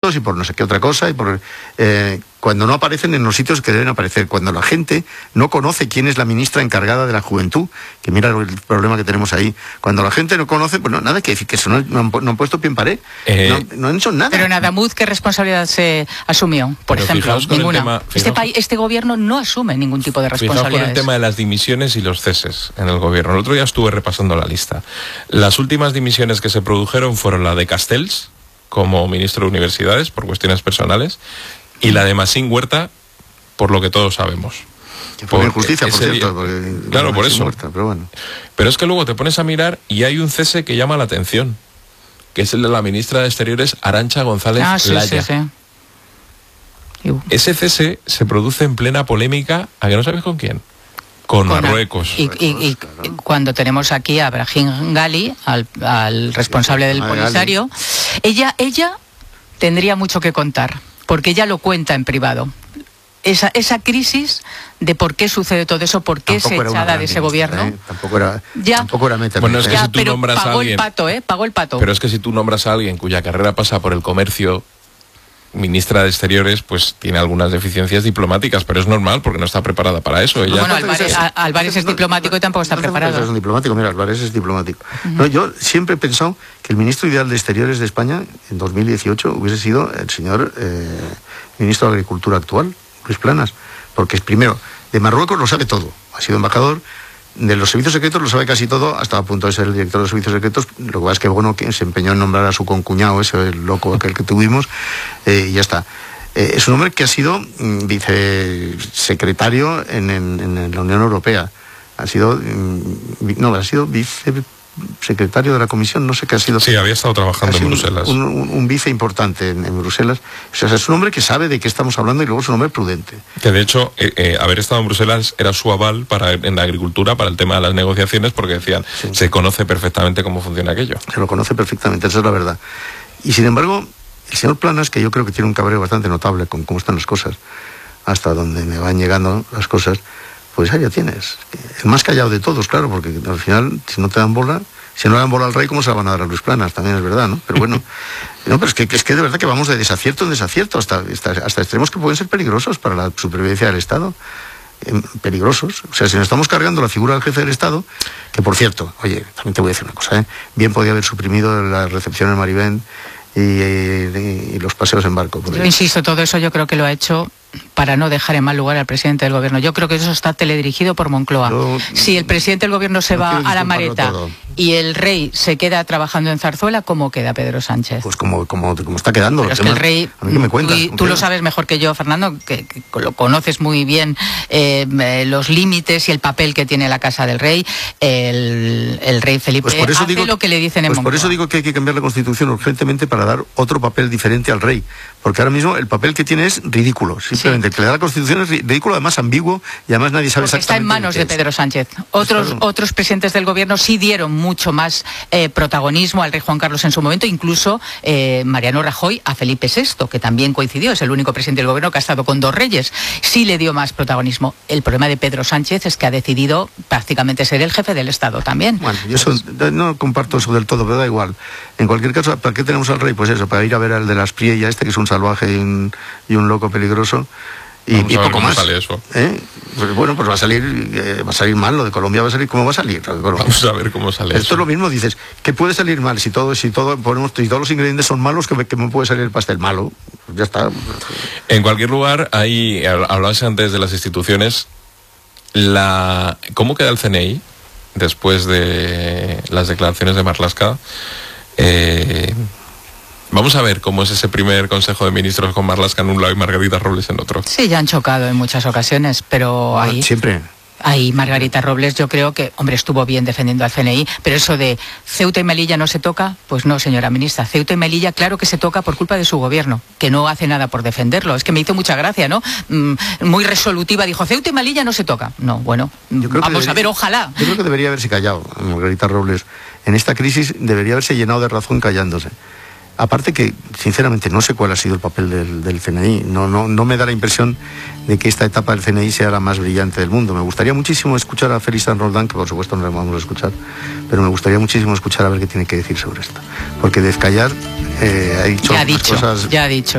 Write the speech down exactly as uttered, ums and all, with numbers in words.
impuestos y por no sé qué otra cosa, y por eh, cuando no aparecen en los sitios que deben aparecer, cuando la gente no conoce quién es la ministra encargada de la juventud, que mira el problema que tenemos ahí, cuando la gente no conoce, pues no, nada que decir, que eso no, no, han, no han puesto pie en pared, eh, no, no han hecho nada. Pero en Adamuz, ¿qué responsabilidad se asumió? Por ejemplo, ninguna. Tema, este, país, este gobierno no asume ningún tipo de responsabilidades. Fijaos con el tema de las dimisiones y los ceses en el gobierno. El otro día estuve repasando la lista. Las últimas dimisiones que se produjeron fueron la de Castells, como ministro de Universidades, por cuestiones personales, y la de Masín Huerta, por lo que todos sabemos. Que fue injusticia, por cierto. Día, porque, claro, por eso. Muerta, pero, bueno. pero es que luego te pones a mirar y hay un cese que llama la atención, que es el de la ministra de Exteriores, Arantxa González ah, sí, Laya. Sí, sí. Ese cese se produce en plena polémica, ¿a que no sabes con quién? Con, con Marruecos. Y, y, y, y cuando tenemos aquí a Brahim Ghali, al, al responsable del Polisario, ella, ella tendría mucho que contar, porque ella lo cuenta en privado. Esa, esa crisis de por qué sucede todo eso, por qué se echada de ese gobierno. ¿eh? Tampoco era, ya. tampoco era meta. Bueno, es que ya, si tú pero nombras pagó a alguien, el pato, ¿eh? Pagó el pato. Pero es que si tú nombras a alguien cuya carrera pasa por el comercio, ministra de Exteriores, pues tiene algunas deficiencias diplomáticas, pero es normal porque no está preparada para eso. Ella... Bueno, Álvarez, Álvarez es diplomático y tampoco está no, preparado. No es un diplomático, mira, Álvarez es diplomático. Uh-huh. No, yo siempre he pensado que el ministro ideal de Exteriores de España en dos mil dieciocho hubiese sido el señor eh, ministro de Agricultura actual, Luis Planas, porque es primero, de Marruecos lo sabe todo, ha sido embajador, de los servicios secretos lo sabe casi todo, hasta a punto de ser el director de los servicios secretos. Lo que pasa es que, bueno, que se empeñó en nombrar a su concuñado, ese el loco aquel que tuvimos, eh, y ya está. Eh, es un hombre que ha sido mm, vicesecretario en, en, en la Unión Europea, ha sido, mm, no, ha sido vicesecretario de la Comisión, no sé qué ha sido. Sí, había estado trabajando en Bruselas. Un, un, un vice importante en, en Bruselas. O sea, es un hombre que sabe de qué estamos hablando y luego es un hombre prudente. Que de hecho, eh, eh, haber estado en Bruselas era su aval para, en la agricultura para el tema de las negociaciones, porque decían, sí. se conoce perfectamente cómo funciona aquello. Se lo conoce perfectamente, esa es la verdad. Y sin embargo, el señor Planas, que yo creo que tiene un cabreo bastante notable con cómo están las cosas, hasta donde me van llegando las cosas, pues ahí ya tienes. El más callado de todos, claro, porque al final, si no te dan bola, si no le dan bola al rey, ¿cómo se la van a dar a Luis Planas? También es verdad, ¿no? Pero bueno, no, pero es que, es que de verdad que vamos de desacierto en desacierto, hasta, hasta, hasta extremos que pueden ser peligrosos para la supervivencia del Estado. Eh, peligrosos. O sea, si nos estamos cargando la figura del jefe del Estado, que por cierto, oye, también te voy a decir una cosa, ¿eh? Bien podía haber suprimido la recepción en Maribén y, y, y los paseos en barco. Yo insisto, todo eso yo creo que lo ha hecho para no dejar en mal lugar al presidente del gobierno. Yo creo que eso está teledirigido por Moncloa. Yo, si el presidente del gobierno se no va a la Mareta todo. Y el rey se queda trabajando en Zarzuela, ¿cómo queda Pedro Sánchez? Pues como, como, como está quedando. Pero es que el rey, a mí que me cuentas, tú, tú lo sabes mejor que yo, Fernando, que, que lo conoces muy bien, eh, los límites y el papel que tiene la Casa del Rey. El, el rey Felipe pues por eso hace digo, lo que le dicen en pues Moncloa. Por eso digo que hay que cambiar la Constitución urgentemente para dar otro papel diferente al rey. Porque ahora mismo el papel que tiene es ridículo. Simplemente sí. que le da la Constitución es ridículo, además ambiguo, y además nadie sabe Porque exactamente. Está en manos de Pedro Sánchez. Otros, claro. otros presidentes del gobierno sí dieron mucho más eh, protagonismo al rey Juan Carlos en su momento, incluso eh, Mariano Rajoy a Felipe sexto, que también coincidió, es el único presidente del gobierno que ha estado con dos reyes. Sí le dio más protagonismo. El problema de Pedro Sánchez es que ha decidido prácticamente ser el jefe del Estado también. Bueno, yo eso, no comparto eso del todo, pero da igual. En cualquier caso, ¿para qué tenemos al rey? Pues eso, para ir a ver al de las Priella, este que es un salvaje y un, y un loco peligroso. Y, y poco cómo más. Sale eso. ¿Eh? Pues bueno, pues va a salir, eh, va a salir mal. Lo de Colombia va a salir, ¿cómo va a salir? Vamos a ver cómo sale. Esto eso. es lo mismo, dices, ¿qué puede salir mal? Si todo, si todo ponemos, si todos los ingredientes son malos, que me, que me puede salir el pastel malo. Pues ya está. En cualquier lugar, ahí hablabas antes de las instituciones. La, ¿cómo queda el C N I después de las declaraciones de Marlaska? Eh, Vamos a ver cómo es ese primer Consejo de Ministros con Marlaska en un lado y Margarita Robles en otro. Sí, ya han chocado en muchas ocasiones, pero ah, ahí... Siempre. Ahí Margarita Robles yo creo que, hombre, estuvo bien defendiendo al C N I, pero eso de Ceuta y Melilla no se toca, pues no, señora ministra. Ceuta y Melilla claro que se toca por culpa de su gobierno, que no hace nada por defenderlo. Es que me hizo mucha gracia, ¿no? Mm, muy resolutiva, dijo, Ceuta y Melilla no se toca. No, bueno, vamos debería, a ver, ojalá. Yo creo que debería haberse callado Margarita Robles. En esta crisis debería haberse llenado de razón callándose. Aparte que, sinceramente, no sé cuál ha sido el papel del, del C N I. No, no, no me da la impresión de que esta etapa del C N I sea la más brillante del mundo. Me gustaría muchísimo escuchar a Félix San Roldán, que por supuesto no le vamos a escuchar, pero me gustaría muchísimo escuchar a ver qué tiene que decir sobre esto. Porque Descallar eh, ha dicho, ya ha dicho cosas... Ya ha dicho.